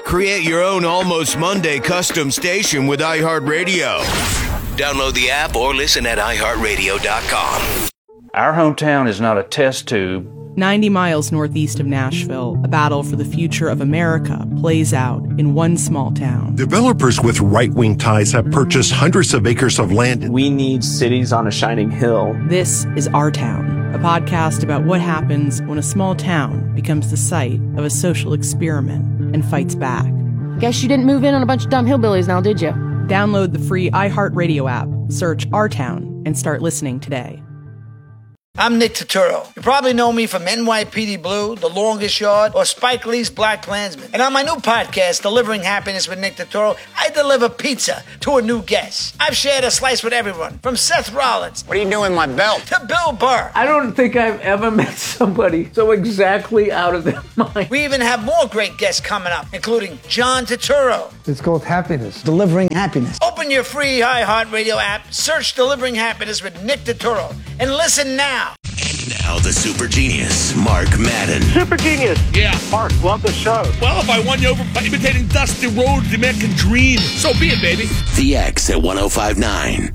Create your own Almost Monday custom station with iHeartRadio. Download the app or listen at iHeartRadio.com. Our hometown is not a test tube. 90 miles northeast of Nashville, a battle for the future of America plays out in one small town. Developers with right-wing ties have purchased hundreds of acres of land. We need cities on a shining hill. This is Our Town, a podcast about what happens when a small town becomes the site of a social experiment and fights back. Guess you didn't move in on a bunch of dumb hillbillies now, did you? Download the free iHeartRadio app, search Our Town, and start listening today. I'm Nick Turturro. You probably know me from NYPD Blue, The Longest Yard, or Spike Lee's Black Klansman. And on my new podcast, Delivering Happiness with Nick Turturro, I deliver pizza to a new guest. I've shared a slice with everyone, from Seth Rollins. What are you doing with my belt? To Bill Burr. I don't think I've ever met somebody so exactly out of their mind. We even have more great guests coming up, including John Turturro. It's called Happiness. Delivering Happiness. Open your free iHeartRadio app, search Delivering Happiness with Nick Turturro, and listen now. And now the super genius, Mark Madden. Super genius. Yeah. Mark, love the show. Well, if I won you over by imitating Dusty Rhodes, the American Dream, so be it, baby. The X at 105.9.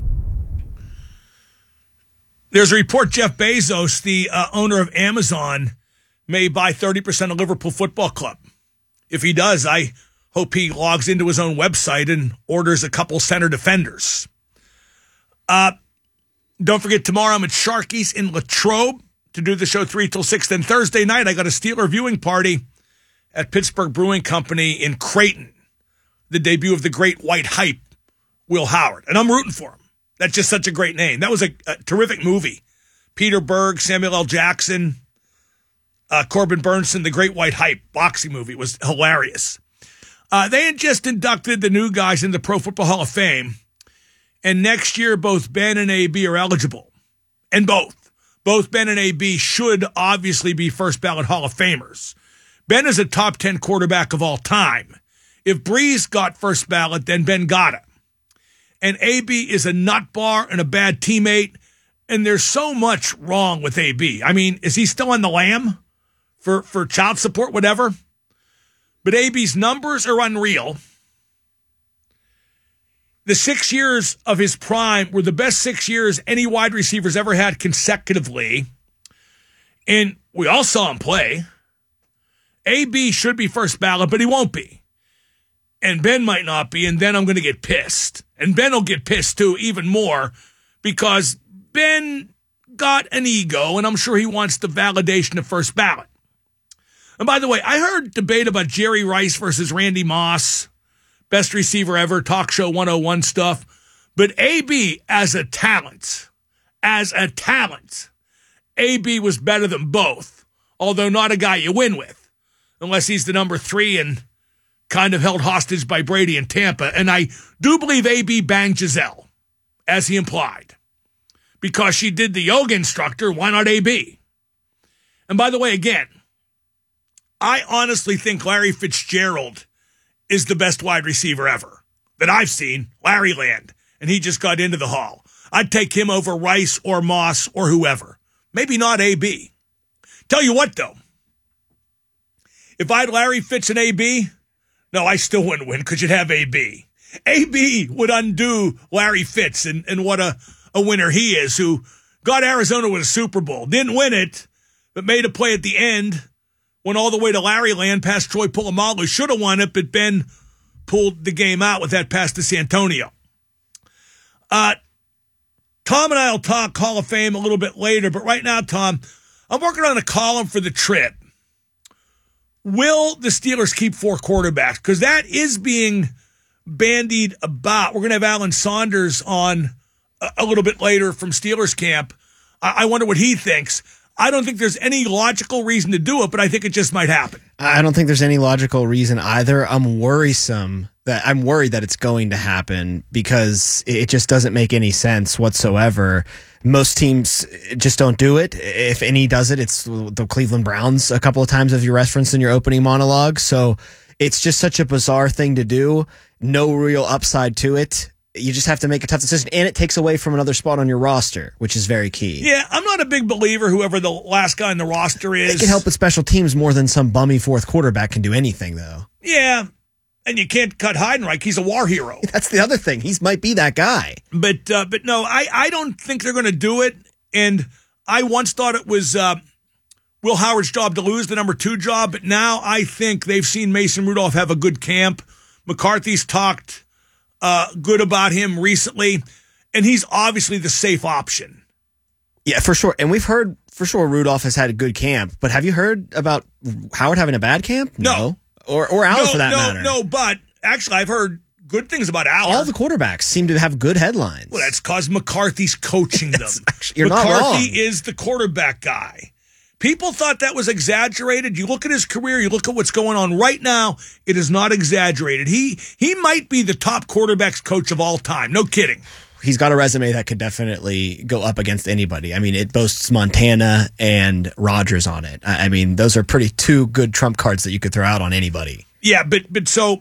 There's a report Jeff Bezos, the owner of Amazon, may buy 30% of Liverpool Football Club. If he does, I hope he logs into his own website and orders a couple center defenders. Don't forget, tomorrow I'm at Sharky's in Latrobe to do the show 3 till 6. Then Thursday night, I got a Steeler viewing party at Pittsburgh Brewing Company in Creighton, the debut of the great white hype, Will Howard. And I'm rooting for him. That's just such a great name. That was a terrific movie. Peter Berg, Samuel L. Jackson, Corbin Burnson, the great white hype boxing movie. It was hilarious. They had just inducted the new guys in the Pro Football Hall of Fame. And next year, both Ben and AB are eligible. And both Ben and AB should obviously be first ballot Hall of Famers. Ben is a top 10 quarterback of all time. If Breeze got first ballot, then Ben got it. And AB is a nut bar and a bad teammate. And there's so much wrong with AB. I mean, is he still on the lam for child support, whatever? But AB's numbers are unreal. The 6 years of his prime were the best 6 years any wide receivers ever had consecutively. And we all saw him play. AB should be first ballot, but he won't be. And Ben might not be, and then I'm going to get pissed. And Ben will get pissed, too, even more, because Ben got an ego, and I'm sure he wants the validation of first ballot. And by the way, I heard debate about Jerry Rice versus Randy Moss. Best receiver ever, Talk Show 101 stuff. But AB as a talent, AB was better than both, although not a guy you win with, unless he's the number 3 and kind of held hostage by Brady in Tampa. And I do believe AB banged Giselle, as he implied, because she did the yoga instructor. Why not AB? And by the way, again, I honestly think Larry Fitzgerald is the best wide receiver ever that I've seen, Larry Land, and he just got into the Hall. I'd take him over Rice or Moss or whoever. Maybe not AB. Tell you what, though, if I had Larry Fitz and AB, no, I still wouldn't win because you'd have AB. AB would undo Larry Fitz and what a winner he is, who got Arizona with a Super Bowl, didn't win it, but made a play at the end, went all the way to Larry Land past Troy Polamalu. Should have won it, but Ben pulled the game out with that pass to Santonio. Tom and I will talk Hall of Fame a little bit later, but right now, Tom, I'm working on a column for the Trib. Will the Steelers keep 4 quarterbacks? Because that is being bandied about. We're going to have Alan Saunders on a little bit later from Steelers camp. I wonder what he thinks. I don't think there's any logical reason to do it, but I think it just might happen. I don't think there's any logical reason either. I'm worried that it's going to happen because it just doesn't make any sense whatsoever. Most teams just don't do it. If any does it, it's the Cleveland Browns a couple of times of your reference in your opening monologue. So it's just such a bizarre thing to do. No real upside to it. You just have to make a tough decision, and it takes away from another spot on your roster, which is very key. Yeah, I'm not a big believer whoever the last guy on the roster is. It can help with special teams more than some bummy fourth quarterback can do anything, though. Yeah, And you can't cut Heidenreich. He's a war hero. That's the other thing. He might be that guy. But no, I don't think they're going to do it. And I once thought it was Will Howard's job to lose, the number 2 job. But now I think they've seen Mason Rudolph have a good camp. McCarthy's talked good about him recently. And he's obviously the safe option. Yeah, for sure. And we've heard for sure Rudolph has had a good camp. But have you heard about Howard having a bad camp? No. Or Aller for that matter. No, but actually I've heard good things about Aller. All the quarterbacks seem to have good headlines. Well, that's because McCarthy's coaching them. You're not wrong. McCarthy is the quarterback guy. People thought that was exaggerated. You look at his career, you look at what's going on right now, it is not exaggerated. He might be the top quarterbacks coach of all time. No kidding. He's got a resume that could definitely go up against anybody. I mean, it boasts Montana and Rodgers on it. I mean, those are pretty 2 good trump cards that you could throw out on anybody. Yeah, but so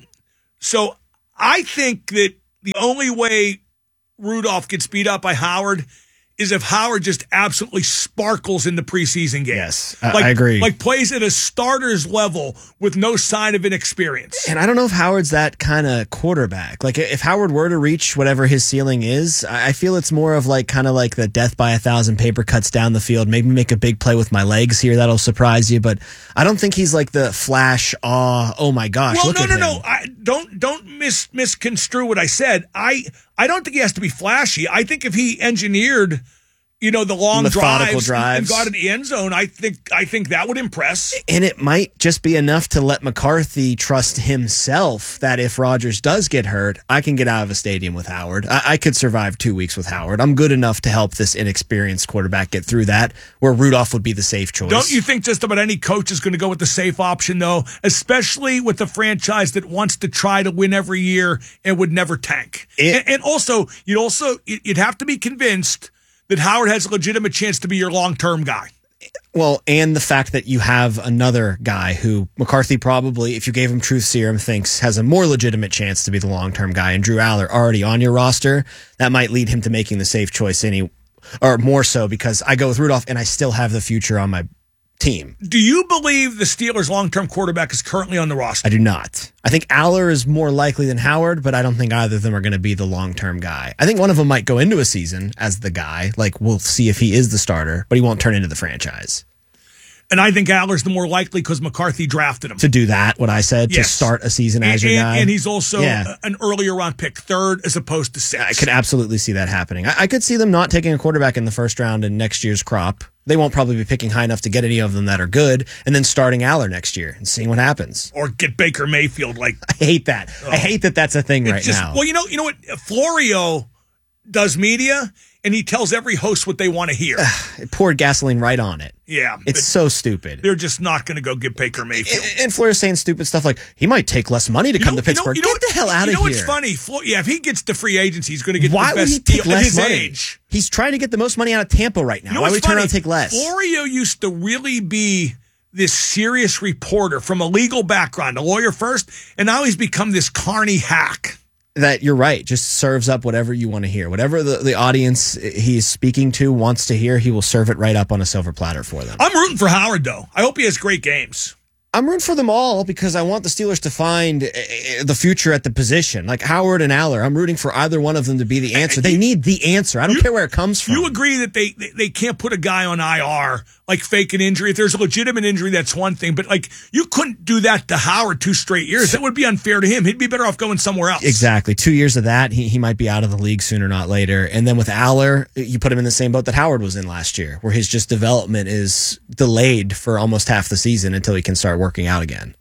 I think that the only way Rudolph gets beat up by Howard is if Howard just absolutely sparkles in the preseason game. Yes, I agree. Like plays at a starter's level with no sign of inexperience. And I don't know if Howard's that kind of quarterback. Like if Howard were to reach whatever his ceiling is, I feel it's more of like kind of like the death by 1,000 paper cuts down the field. Maybe make a big play with my legs here. That'll surprise you. But I don't think he's like the flash, oh my gosh. Well, look at him. No. Don't misconstrue what I said. I don't think he has to be flashy. I think if he engineered, the long drives and got in the end zone, I think that would impress. And it might just be enough to let McCarthy trust himself that if Rodgers does get hurt, I can get out of a stadium with Howard. I could survive 2 weeks with Howard. I'm good enough to help this inexperienced quarterback get through that, where Rudolph would be the safe choice. Don't you think just about any coach is going to go with the safe option, though, especially with the franchise that wants to try to win every year and would never tank? And also, you'd have to be convinced that Howard has a legitimate chance to be your long-term guy. Well, and the fact that you have another guy who McCarthy probably, if you gave him truth serum, thinks has a more legitimate chance to be the long-term guy, and Drew Aller already on your roster, that might lead him to making the safe choice or more so, because I go with Rudolph and I still have the future on my team. Do you believe the Steelers' long-term quarterback is currently on the roster? I do not. I think Aller is more likely than Howard, but I don't think either of them are going to be the long-term guy. I think one of them might go into a season as the guy. Like, we'll see if he is the starter, but he won't turn into the franchise. And I think Aller's the more likely because McCarthy drafted him. To do that, what I said, yes. To start a season as your guy. And he's also an earlier round pick, 3rd as opposed to 6th. I could absolutely see that happening. I could see them not taking a quarterback in the first round in next year's crop. They won't probably be picking high enough to get any of them that are good, and then starting Aller next year and seeing what happens. Or get Baker Mayfield. I hate that. I hate that that's a thing right now. Well, you know what? Florio does media, and he tells every host what they want to hear. It poured gasoline right on it. Yeah. It's so stupid. They're just not going to go get Baker Mayfield. And Florio's saying stupid stuff like, he might take less money to come to Pittsburgh. Get the hell out of here. You know what's funny? If he gets to free agency, he's going to get the best would he take deal at less his money? age. He's trying to get the most money out of Tampa right now. Why would he turn around and take less? Florio used to really be this serious reporter from a legal background, a lawyer first, and now he's become this carny hack. That you're right, just serves up whatever you want to hear. Whatever the audience he's speaking to wants to hear, he will serve it right up on a silver platter for them. I'm rooting for Howard, though. I hope he has great games. I'm rooting for them all because I want the Steelers to find the future at the position. Like Howard and Aller, I'm rooting for either one of them to be the answer. They need the answer. I don't care where it comes from. You agree that they can't put a guy on IR, like fake an injury. If there's a legitimate injury, that's one thing. But you couldn't do that to Howard 2 straight years. That would be unfair to him. He'd be better off going somewhere else. Exactly. 2 years of that, he might be out of the league sooner, not later. And then with Aller, you put him in the same boat that Howard was in last year, where his just development is delayed for almost half the season until he can start working out again.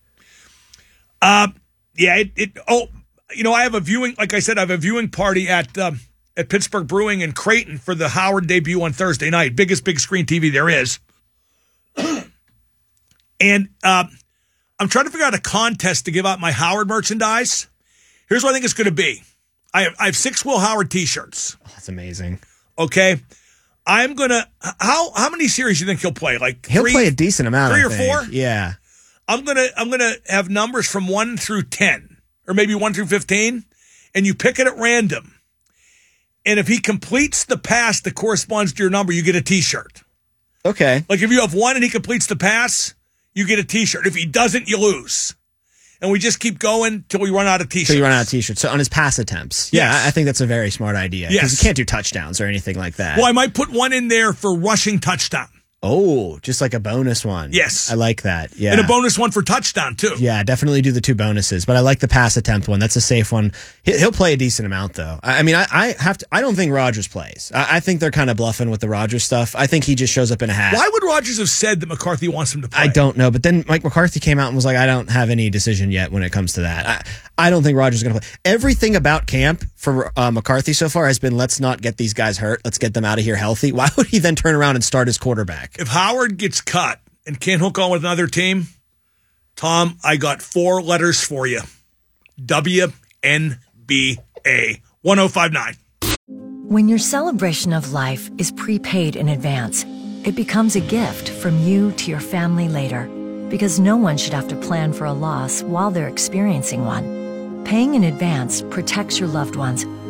I have a viewing, like I said, I have a viewing party at Pittsburgh Brewing in Creighton for the Howard debut on Thursday night. Biggest big screen TV there is. And I'm trying to figure out a contest to give out my Howard merchandise. Here's what I think it's going to be. I have 6 Will Howard t-shirts. Oh, that's amazing. Okay. I'm going to, how many series do you think he'll play? He'll play a decent amount, 3 or 4? Yeah. I'm gonna have numbers from 1 through 10, or maybe 1 through 15, and you pick it at random. And if he completes the pass that corresponds to your number, you get a t-shirt. Okay. Like if you have 1 and he completes the pass, you get a t-shirt. If he doesn't, you lose. and we just keep going till we run out of T-shirts. So you run out of T-shirts. So on his pass attempts. Yeah, Yes. I think that's a very smart idea. Because you can't do touchdowns or anything like that. Well, I might put one in there for rushing touchdown. Oh, just like a bonus one. Yes. I like that. Yeah. And a bonus one for touchdown, too. Yeah, definitely do the 2 bonuses. But I like the pass attempt one. That's a safe one. He'll play a decent amount, though. I mean, I don't think Rodgers plays. I think they're kind of bluffing with the Rodgers stuff. I think he just shows up in a hat. Why would Rodgers have said that McCarthy wants him to play? I don't know. But then Mike McCarthy came out and was like, I don't have any decision yet when it comes to that. I don't think Rodgers is going to play. Everything about camp for McCarthy so far has been, let's not get these guys hurt. Let's get them out of here healthy. Why would he then turn around and start his quarterback? If Howard gets cut and can't hook on with another team, Tom, I got 4 letters for you. WNBA 1059. When your celebration of life is prepaid in advance, it becomes a gift from you to your family later, because no one should have to plan for a loss while they're experiencing one. Paying in advance protects your loved ones